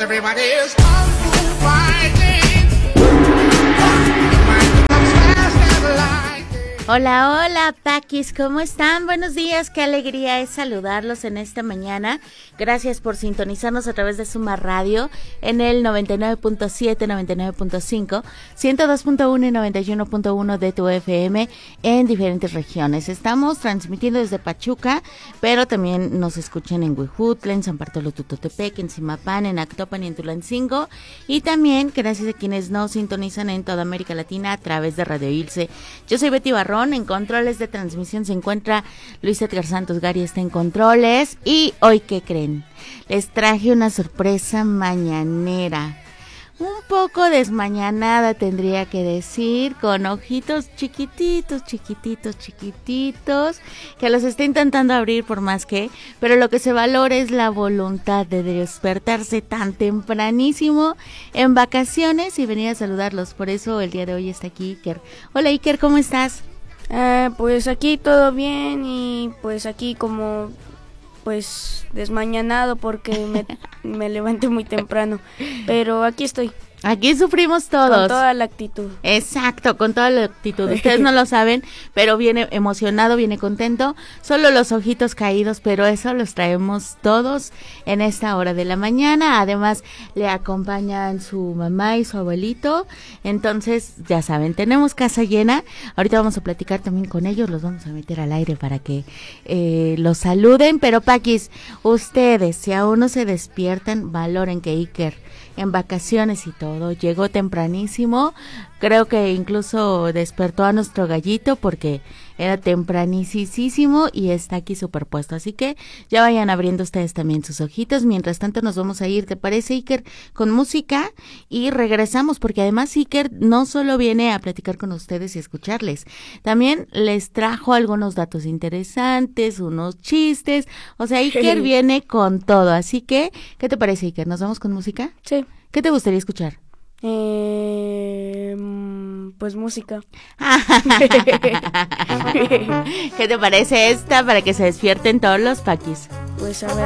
Everybody's kung fu fighting. Hola, hola, Paquis, ¿cómo están? Buenos días, qué alegría es saludarlos en esta mañana. Gracias por sintonizarnos a través de Suma Radio en el 99.7, 99.5, 102.1 y 91.1 de tu FM en diferentes regiones. Estamos transmitiendo desde Pachuca, pero también nos escuchan en Huejutla, en San Bartolo Tutotepec, en Zimapán, en Actopan y en Tulancingo. Y también gracias a quienes nos sintonizan en toda América Latina a través de Radio Ilse. Yo soy Betty Barrón. En controles de transmisión se encuentra Luis Edgar Santos Gary, está en controles. Y hoy, ¿qué creen? Les traje una sorpresa mañanera. Un poco desmañanada, tendría que decir, con ojitos chiquititos, chiquititos, chiquititos, que los está intentando abrir por más que, pero lo que se valora es la voluntad de despertarse tan tempranísimo en vacaciones y venir a saludarlos. Por eso el día de hoy está aquí Iker. Hola Iker, ¿cómo estás? Pues aquí todo bien y pues aquí como pues desmañanado porque me levanté muy temprano, pero aquí estoy. Aquí sufrimos todos. Con toda la actitud. Exacto, con toda la actitud. Ustedes no lo saben, pero viene emocionado, viene contento. Solo los ojitos caídos, pero eso los traemos todos en esta hora de la mañana. Además, le acompañan su mamá y su abuelito. Entonces, ya saben, tenemos casa llena. Ahorita vamos a platicar también con ellos. Los vamos a meter al aire para que los saluden. Pero, Paquis, ustedes, si aún no se despiertan, valoren que Iker en vacaciones y todo, llegó tempranísimo, creo que incluso despertó a nuestro gallito porque era tempranísimo y está aquí superpuesto, así que ya vayan abriendo ustedes también sus ojitos. Mientras tanto nos vamos a ir, ¿te parece, Iker? Con música y regresamos, porque además Iker no solo viene a platicar con ustedes y escucharles, también les trajo algunos datos interesantes, unos chistes, o sea, Iker viene con todo, así que, ¿qué te parece, Iker? ¿Nos vamos con música? Sí. ¿Qué te gustaría escuchar? Pues música. ¿Qué te parece esta para que se despierten todos los Paquis? Pues a ver.